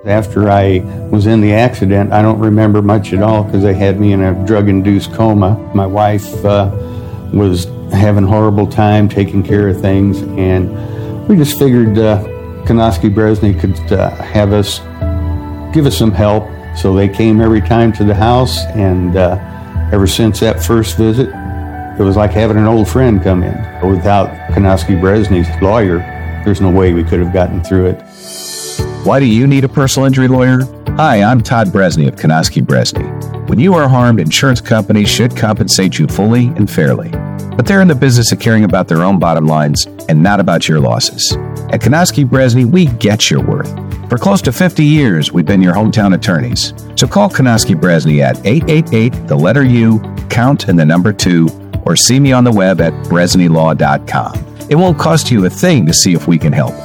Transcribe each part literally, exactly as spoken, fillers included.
After I was in the accident, I don't remember much at all because they had me in a drug-induced coma. My wife uh, was having a horrible time taking care of things, and we just figured uh, Konosky Bresney could uh, have us, give us some help. So they came every time to the house, and uh, ever since that first visit, it was like having an old friend come in. Without Konosky Bresney's lawyer, there's no way we could have gotten through it. Why do you need a personal injury lawyer? Hi, I'm Todd Bresney of Konosky Bresney. When you are harmed, insurance companies should compensate you fully and fairly. But they're in the business of caring about their own bottom lines and not about your losses. At Konosky Bresney, we get your worth. For close to fifty years, we've been your hometown attorneys. So call Konosky Bresney at eight eight eight, the letter U, count and the number two, or see me on the web at bresney law dot com. It won't cost you a thing to see if we can help.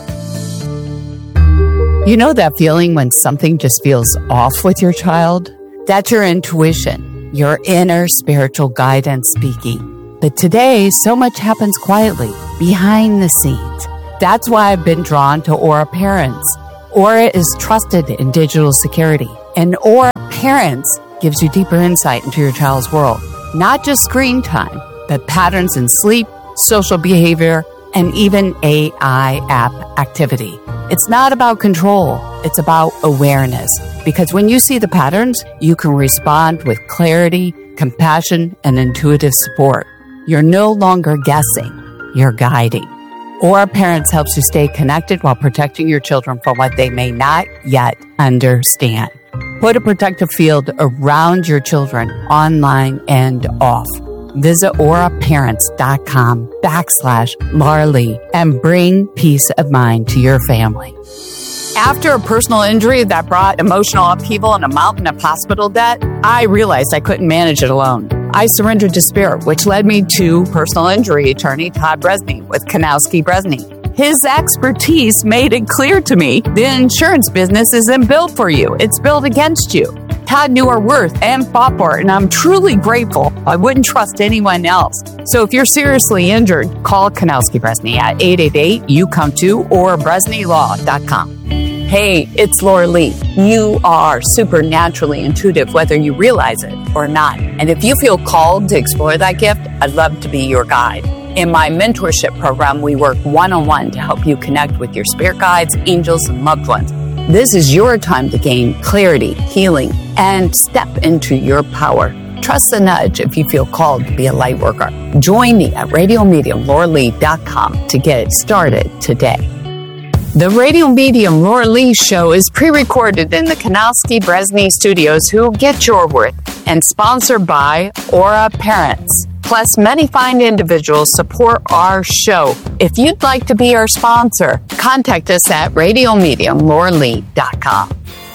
You know that feeling when something just feels off with your child? That's your intuition, your inner spiritual guidance speaking. But today, so much happens quietly, behind the scenes. That's why I've been drawn to Aura Parents. Aura is trusted in digital security, and Aura Parents gives you deeper insight into your child's world. Not just screen time, but patterns in sleep, social behavior, and even A I app activity. It's not about control, it's about awareness. Because when you see the patterns, you can respond with clarity, compassion, and intuitive support. You're no longer guessing, you're guiding. Aura Parents helps you stay connected while protecting your children from what they may not yet understand. Put a protective field around your children, online and off. Visit auraparents.com backslash Laura Lee and bring peace of mind to your family. After a personal injury that brought emotional upheaval and a mountain of hospital debt, I realized I couldn't manage it alone. I surrendered to spirit, which led me to personal injury attorney Todd Bresney with Konosky Bresney. His expertise made it clear to me the insurance business isn't built for you. It's built against you. Todd knew our worth and fought for it, and I'm truly grateful. I wouldn't trust anyone else. So if you're seriously injured, call Konosky Bresney at eight eight eight, you come to, or bresney law dot com. Hey, it's Laura Lee. You are supernaturally intuitive, whether you realize it or not. And if you feel called to explore that gift, I'd love to be your guide. In my mentorship program, we work one-on-one to help you connect with your spirit guides, angels, and loved ones. This is your time to gain clarity, healing, and step into your power. Trust the nudge if you feel called to be a light worker. Join me at radio medium laura lee dot com to get started today. The Radio Medium Laura Lee Show is pre-recorded in the Konosky Bresney Studios, who get your worth, and sponsored by Aura Parents. Plus, many fine individuals support our show. If you'd like to be our sponsor, contact us at radio medium laura lee dot com.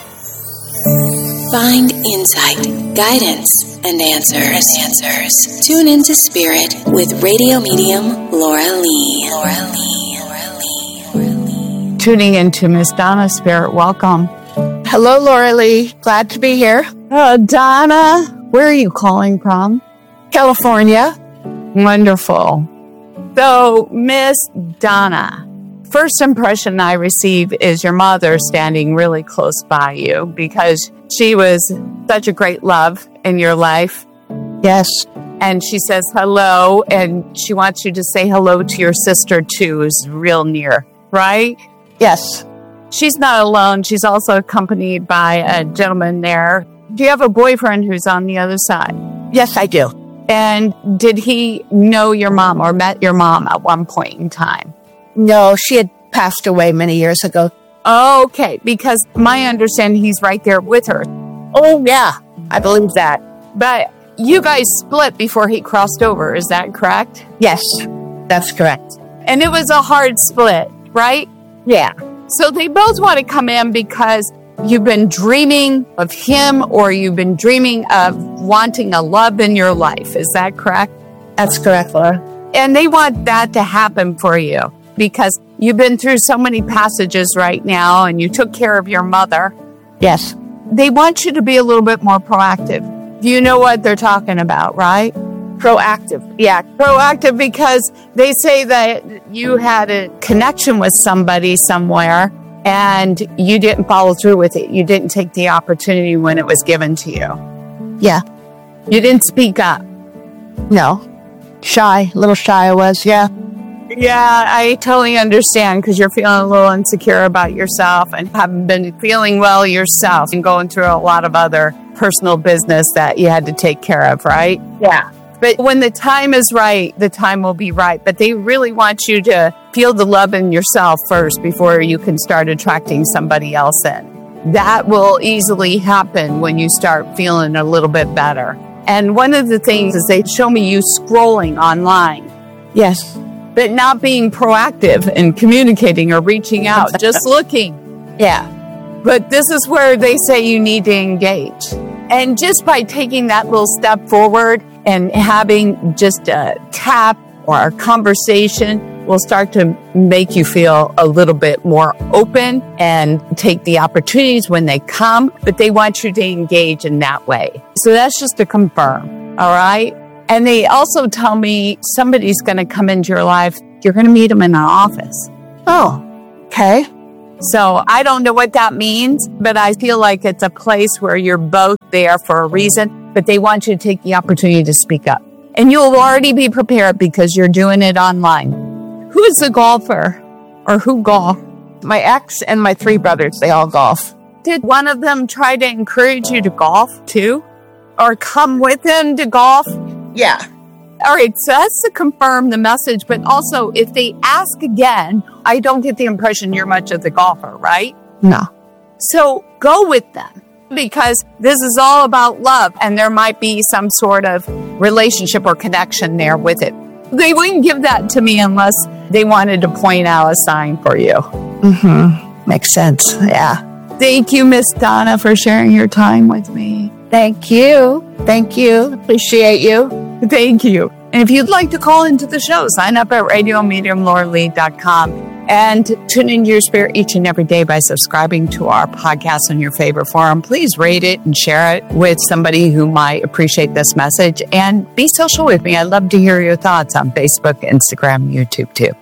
Find insight, guidance, and answers. answers. Tune into Spirit with Radio Medium Laura Lee. Laura Lee. Laura Lee. Laura Lee. Tuning into Miss Donna Spirit, welcome. Hello, Laura Lee. Glad to be here. Uh, Donna, where are you calling from? California. Wonderful. So, Miss Donna, first impression I receive is your mother standing really close by you because she was such a great love in your life. Yes. And she says hello, and she wants you to say hello to your sister too, who's real near, right? Yes. She's not alone. She's also accompanied by a gentleman there. Do you have a boyfriend who's on the other side? Yes, I do. And did he know your mom or met your mom at one point in time? No, she had passed away many years ago. Okay, because my understanding, he's right there with her. Oh, yeah, I believe that. But you guys split before he crossed over, is that correct? Yes, that's correct. And it was a hard split, right? Yeah. So they both want to come in because you've been dreaming of him, or you've been dreaming of wanting a love in your life. Is that correct? That's correct, Laura. And they want that to happen for you because you've been through so many passages right now and you took care of your mother. Yes. They want you to be a little bit more proactive. You know what they're talking about, right? Proactive. Yeah, proactive, because they say that you had a connection with somebody somewhere and you didn't follow through with it. You didn't take the opportunity when it was given to you. Yeah. You didn't speak up. No. Shy. A little shy I was. Yeah. Yeah, I totally understand because you're feeling a little insecure about yourself and haven't been feeling well yourself and going through a lot of other personal business that you had to take care of, right? Yeah. But when the time is right, the time will be right. But they really want you to feel the love in yourself first before you can start attracting somebody else in. That will easily happen when you start feeling a little bit better. And one of the things is they show me you scrolling online. Yes. But not being proactive and communicating or reaching out, just looking. Yeah. But this is where they say you need to engage. And just by taking that little step forward and having just a tap or a conversation will start to make you feel a little bit more open and take the opportunities when they come, but they want you to engage in that way. So that's just to confirm, all right? And they also tell me somebody's going to come into your life. You're going to meet them in an office. Oh, okay. So I don't know what that means, but I feel like it's a place where you're both there for a reason, but they want you to take the opportunity to speak up. And you'll already be prepared because you're doing it online. Who is the golfer or who golf? My ex and my three brothers, they all golf. Did one of them try to encourage you to golf too? Or come with him to golf? Yeah. All right, so that's to confirm the message, but also if they ask again, I don't get the impression you're much of the golfer, right? No. So go with them because this is all about love and there might be some sort of relationship or connection there with it. They wouldn't give that to me unless they wanted to point out a sign for you. Mm-hmm. Makes sense. Yeah. Thank you, Miss Donna, for sharing your time with me. Thank you. Thank you. Appreciate you. Thank you. And if you'd like to call into the show, sign up at radio medium laura lee dot com and tune into your spirit each and every day by subscribing to our podcast on your favorite forum. Please rate it and share it with somebody who might appreciate this message. And be social with me. I'd love to hear your thoughts on Facebook, Instagram, YouTube too.